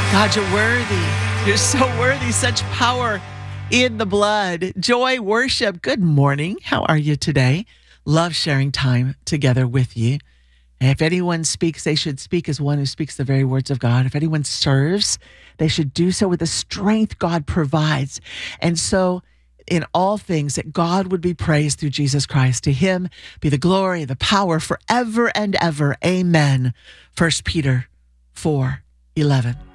God, you're worthy. You're so worthy. Such power in the blood. Joy, worship. Good morning. How are you today? Love sharing time together with you. And if anyone speaks, they should speak as one who speaks the very words of God. If anyone serves, they should do so with the strength God provides. And so in all things, that God would be praised through Jesus Christ. To him be the glory, the power forever and ever. Amen. 1 Peter 4:11.